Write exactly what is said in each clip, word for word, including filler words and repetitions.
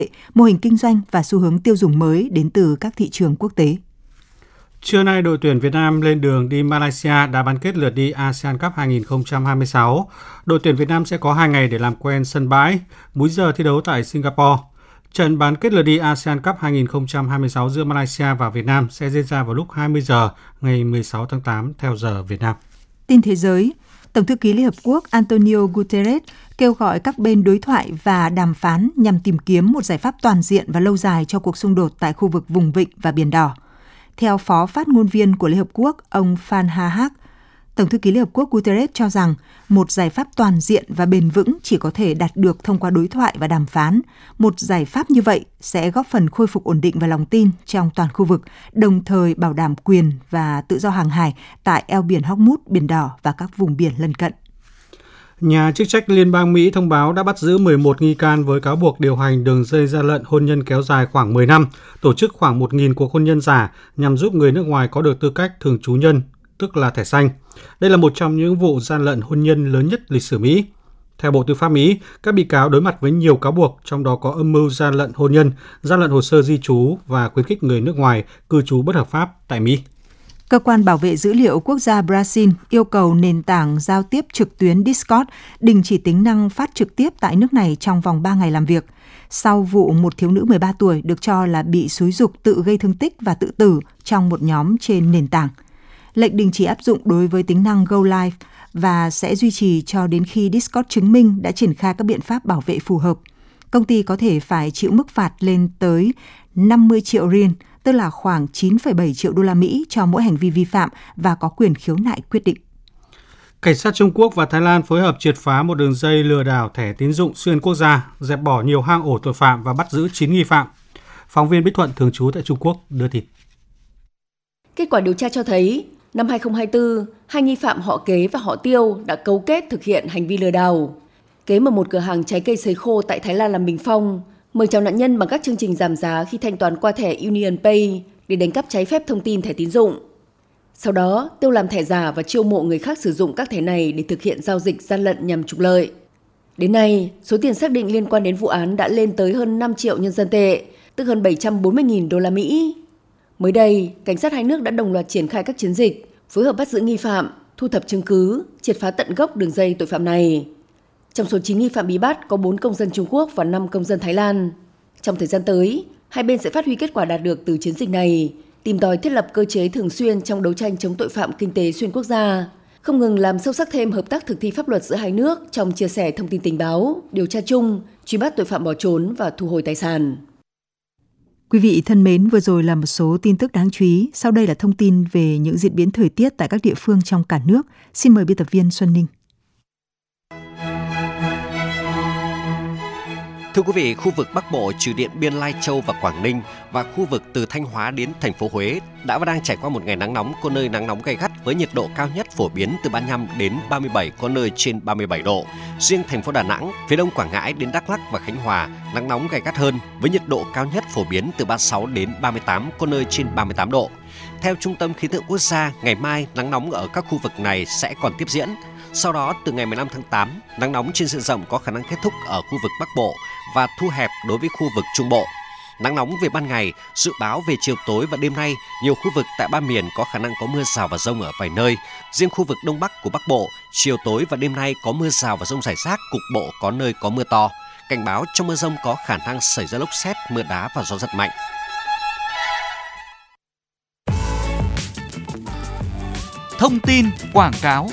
mô hình kinh doanh và xu hướng tiêu dùng mới đến từ các thị trường quốc tế. Trưa nay, đội tuyển Việt Nam lên đường đi Malaysia đá bán kết lượt đi a sê an Cup hai không hai sáu. Đội tuyển Việt Nam sẽ có hai ngày để làm quen sân bãi, múi giờ thi đấu tại Singapore. Trận bán kết lượt đi a sê an Cup hai không hai sáu giữa Malaysia và Việt Nam sẽ diễn ra vào lúc hai mươi giờ ngày mười sáu tháng tám theo giờ Việt Nam. Tin thế giới, Tổng thư ký Liên Hợp Quốc Antonio Guterres kêu gọi các bên đối thoại và đàm phán nhằm tìm kiếm một giải pháp toàn diện và lâu dài cho cuộc xung đột tại khu vực vùng vịnh và Biển Đỏ. Theo phó phát ngôn viên của Liên Hợp Quốc, ông Phan Ha Hak, Tổng thư ký Liên Hợp Quốc Guterres cho rằng một giải pháp toàn diện và bền vững chỉ có thể đạt được thông qua đối thoại và đàm phán. Một giải pháp như vậy sẽ góp phần khôi phục ổn định và lòng tin trong toàn khu vực, đồng thời bảo đảm quyền và tự do hàng hải tại eo biển Hormuz, Biển Đỏ và các vùng biển lân cận. Nhà chức trách Liên bang Mỹ thông báo đã bắt giữ mười một nghi can với cáo buộc điều hành đường dây gian lận hôn nhân kéo dài khoảng mười năm, tổ chức khoảng một nghìn cuộc hôn nhân giả nhằm giúp người nước ngoài có được tư cách thường trú nhân, tức là thẻ xanh. Đây là một trong những vụ gian lận hôn nhân lớn nhất lịch sử Mỹ. Theo Bộ Tư pháp Mỹ, các bị cáo đối mặt với nhiều cáo buộc, trong đó có âm mưu gian lận hôn nhân, gian lận hồ sơ di trú và khuyến khích người nước ngoài cư trú bất hợp pháp tại Mỹ. Cơ quan bảo vệ dữ liệu quốc gia Brazil yêu cầu nền tảng giao tiếp trực tuyến Discord đình chỉ tính năng phát trực tiếp tại nước này trong vòng ba ngày làm việc, sau vụ một thiếu nữ mười ba tuổi được cho là bị xúi giục tự gây thương tích và tự tử trong một nhóm trên nền tảng. Lệnh đình chỉ áp dụng đối với tính năng Go Live và sẽ duy trì cho đến khi Discord chứng minh đã triển khai các biện pháp bảo vệ phù hợp. Công ty có thể phải chịu mức phạt lên tới năm mươi triệu riêng, tức là khoảng chín phẩy bảy triệu đô la Mỹ cho mỗi hành vi vi phạm và có quyền khiếu nại quyết định. Cảnh sát Trung Quốc và Thái Lan phối hợp triệt phá một đường dây lừa đảo thẻ tín dụng xuyên quốc gia, dẹp bỏ nhiều hang ổ tội phạm và bắt giữ chín nghi phạm. Phóng viên Bích Thuận thường trú tại Trung Quốc đưa tin. Kết quả điều tra cho thấy, năm hai không hai tư, hai nghi phạm họ Kế và họ Tiêu đã cấu kết thực hiện hành vi lừa đảo. Kế mở một cửa hàng trái cây sấy khô tại Thái Lan làm bình phong, mời chào nạn nhân bằng các chương trình giảm giá khi thanh toán qua thẻ Union Pay để đánh cắp trái phép thông tin thẻ tín dụng. Sau đó, Tiêu làm thẻ giả và chiêu mộ người khác sử dụng các thẻ này để thực hiện giao dịch gian lận nhằm trục lợi. Đến nay, số tiền xác định liên quan đến vụ án đã lên tới hơn năm triệu nhân dân tệ, tức hơn bảy trăm bốn mươi nghìn đô la Mỹ. Mới đây, cảnh sát hai nước đã đồng loạt triển khai các chiến dịch, phối hợp bắt giữ nghi phạm, thu thập chứng cứ, triệt phá tận gốc đường dây tội phạm này. Trong số chín nghi phạm bị bắt có bốn công dân Trung Quốc và năm công dân Thái Lan. Trong thời gian tới, hai bên sẽ phát huy kết quả đạt được từ chiến dịch này, tìm tòi thiết lập cơ chế thường xuyên trong đấu tranh chống tội phạm kinh tế xuyên quốc gia, không ngừng làm sâu sắc thêm hợp tác thực thi pháp luật giữa hai nước trong chia sẻ thông tin tình báo, điều tra chung, truy bắt tội phạm bỏ trốn và thu hồi tài sản. Quý vị thân mến, vừa rồi là một số tin tức đáng chú ý. Sau đây là thông tin về những diễn biến thời tiết tại các địa phương trong cả nước. Xin mời biên tập viên Xuân Ninh. Thưa quý vị, khu vực Bắc Bộ trừ Điện Biên, Lai Châu và Quảng Ninh và khu vực từ Thanh Hóa đến thành phố Huế đã và đang trải qua một ngày nắng nóng, có nơi nắng nóng gay gắt với nhiệt độ cao nhất phổ biến từ ba mươi lăm đến ba mươi bảy, có nơi trên ba mươi bảy độ. Riêng thành phố Đà Nẵng, phía đông Quảng Ngãi đến Đắk Lắk và Khánh Hòa nắng nóng gay gắt hơn với nhiệt độ cao nhất phổ biến từ ba mươi sáu đến ba mươi tám, có nơi trên ba mươi tám độ. Theo Trung tâm Khí tượng Quốc gia, ngày mai nắng nóng ở các khu vực này sẽ còn tiếp diễn. Sau đó, từ ngày mười lăm tháng tám, nắng nóng trên diện rộng có khả năng kết thúc ở khu vực Bắc Bộ và thu hẹp đối với khu vực Trung Bộ. Nắng nóng về ban ngày, dự báo về chiều tối và đêm nay, nhiều khu vực tại ba miền có khả năng có mưa rào và dông ở vài nơi. Riêng khu vực Đông Bắc của Bắc Bộ, chiều tối và đêm nay có mưa rào và dông rải rác, cục bộ có nơi có mưa to. Cảnh báo trong mưa dông có khả năng xảy ra lốc sét, mưa đá và gió giật mạnh. Thông tin quảng cáo.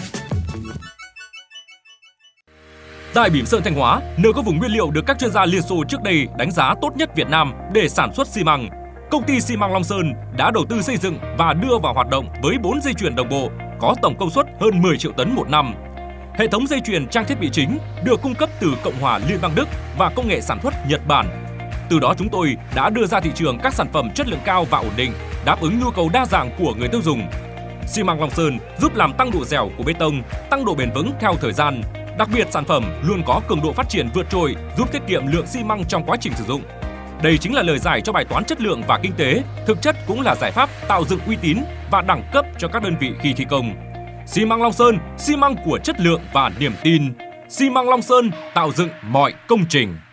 Tại Bỉm Sơn Thanh Hóa, nơi có vùng nguyên liệu được các chuyên gia Liên Xô trước đây đánh giá tốt nhất Việt Nam để sản xuất xi măng, công ty xi măng Long Sơn đã đầu tư xây dựng và đưa vào hoạt động với bốn dây chuyền đồng bộ có tổng công suất hơn mười triệu tấn một năm. Hệ thống dây chuyền trang thiết bị chính được cung cấp từ Cộng hòa Liên bang Đức và công nghệ sản xuất Nhật Bản. Từ đó chúng tôi đã đưa ra thị trường các sản phẩm chất lượng cao và ổn định, đáp ứng nhu cầu đa dạng của người tiêu dùng. Xi măng Long Sơn giúp làm tăng độ dẻo của bê tông, tăng độ bền vững theo thời gian. Đặc biệt, sản phẩm luôn có cường độ phát triển vượt trội, giúp tiết kiệm lượng xi măng trong quá trình sử dụng. Đây chính là lời giải cho bài toán chất lượng và kinh tế, thực chất cũng là giải pháp tạo dựng uy tín và đẳng cấp cho các đơn vị khi thi công. Xi măng Long Sơn, xi măng của chất lượng và niềm tin. Xi măng Long Sơn tạo dựng mọi công trình.